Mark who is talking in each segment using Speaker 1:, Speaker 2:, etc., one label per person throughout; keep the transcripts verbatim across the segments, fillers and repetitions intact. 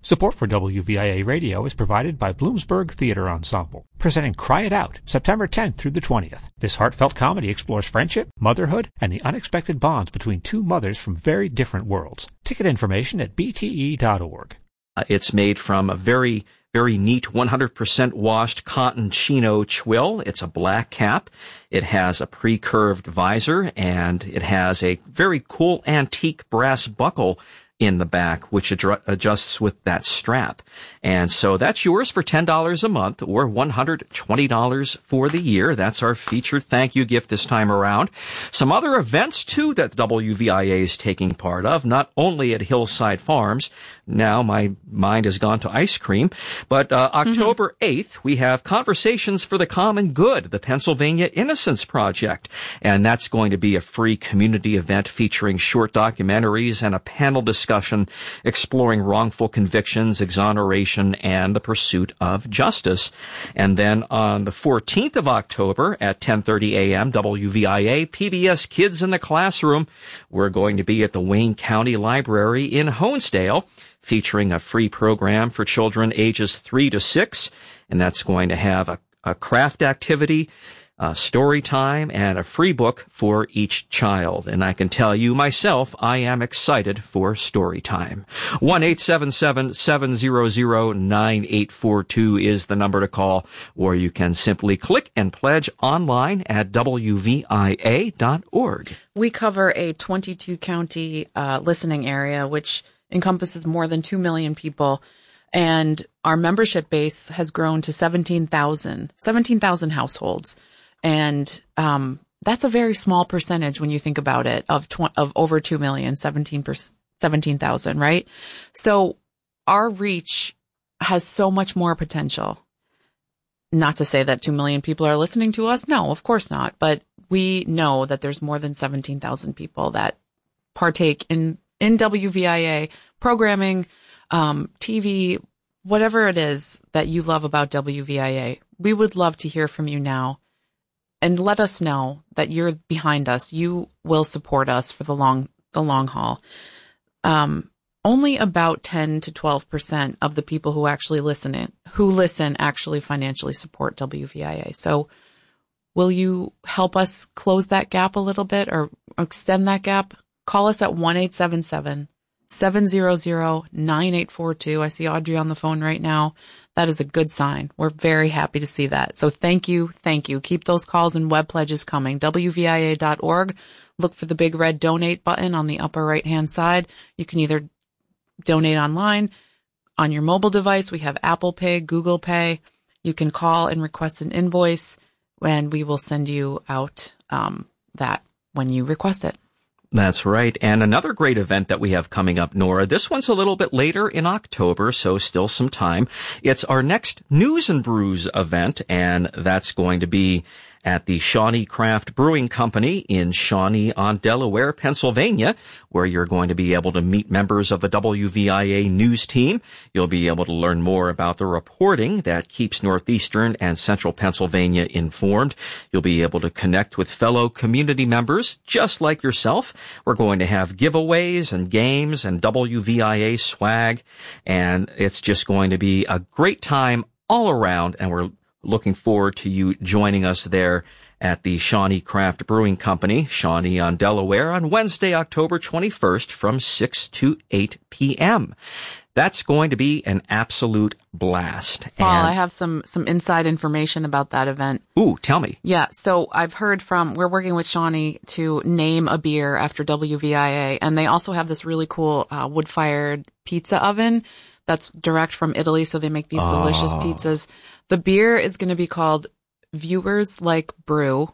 Speaker 1: Support for W V I A Radio is provided by Bloomsburg Theater Ensemble, presenting Cry It Out, September tenth through the twentieth. This heartfelt comedy explores friendship, motherhood, and the unexpected bonds between two mothers from very different worlds. Ticket information at b t e dot org.
Speaker 2: Uh, it's made from a very, very neat one hundred percent washed cotton chino twill. It's a black cap. It has a pre-curved visor, and it has a very cool antique brass buckle in the back, which adru- adjusts with that strap. And so that's yours for ten dollars a month or one hundred twenty dollars for the year. That's our featured thank you gift this time around. Some other events, too, that W V I A is taking part of, not only at Hillside Farms. Now my mind has gone to ice cream. But uh, October eighth, we have Conversations for the Common Good, the Pennsylvania Innocence Project. And that's going to be a free community event featuring short documentaries and a panel discussion exploring wrongful convictions, exoneration, and the pursuit of justice. And then on the fourteenth of October at ten thirty a.m., W V I A P B S Kids in the Classroom, we're going to be at the Wayne County Library in Honesdale, featuring a free program for children ages three to six, and that's going to have a, a craft activity, a story time, and a free book for each child. And I can tell you myself, I am excited for story time. one eight seven seven, seven zero zero, nine eight four two is the number to call, or you can simply click and pledge online at w v i a dot org.
Speaker 3: We cover a twenty-two county uh, listening area, which encompasses more than two million people. And our membership base has grown to seventeen thousand, seventeen thousand households. And um that's a very small percentage when you think about it, of tw- of over two million, seventeen thousand, right? So our reach has so much more potential. Not to say that two million people are listening to us. No, of course not. But we know that there's more than seventeen thousand people that partake in, in W V I A programming, um, T V, whatever it is that you love about W V I A. We would love to hear from you now. And let us know that you're behind us. You will support us for the long, the long haul. Um, only about ten to twelve percent of the people who actually listen in, who listen actually financially support W V I A. So will you help us close that gap a little bit or extend that gap? Call us at one eight seven seven, seven zero zero, nine eight four two. I see Audrey on the phone right now. That is a good sign. We're very happy to see that. So thank you. Thank you. Keep those calls and web pledges coming. w v i a dot org. Look for the big red donate button on the upper right hand side. You can either donate online on your mobile device. We have Apple Pay, Google Pay. You can call and request an invoice, and we will send you out um, that when you request it.
Speaker 2: That's right. And another great event that we have coming up, Nora, this one's a little bit later in October, so still some time. It's our next News and Brews event, and that's going to be at the Shawnee Craft Brewing Company in Shawnee on Delaware, Pennsylvania, where you're going to be able to meet members of the W V I A news team. You'll be able to learn more about the reporting that keeps Northeastern and Central Pennsylvania informed. You'll be able to connect with fellow community members just like yourself. We're going to have giveaways and games and W V I A swag, and it's just going to be a great time all around, and we're looking forward to you joining us there at the Shawnee Craft Brewing Company, Shawnee on Delaware, on Wednesday, October twenty-first from six to eight p.m. That's going to be an absolute blast.
Speaker 3: Paul, and I have some, some inside information about that event.
Speaker 2: Ooh, tell me.
Speaker 3: Yeah, so I've heard from, we're working with Shawnee to name a beer after W V I A, and they also have this really cool uh, wood-fired pizza oven that's direct from Italy, so they make these oh. delicious pizzas. The beer is going to be called Viewers Like Brew.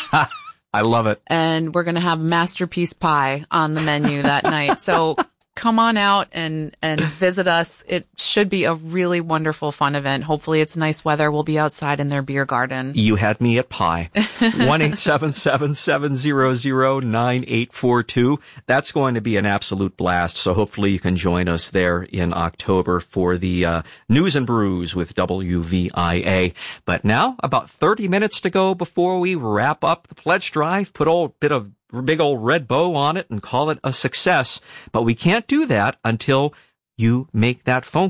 Speaker 2: I love it.
Speaker 3: And we're going to have masterpiece pie on the menu that night. So come on out and, and visit us. It should be a really wonderful, fun event. Hopefully it's nice weather. We'll be outside in their beer garden.
Speaker 2: You had me at pie. one eight seven seven, seven zero zero, nine eight four two. That's going to be an absolute blast. So hopefully you can join us there in October for the uh, News and Brews with W V I A. But now, about thirty minutes to go before we wrap up the pledge drive, put a bit of big old red bow on it and call it a success. But we can't do that until you make that phone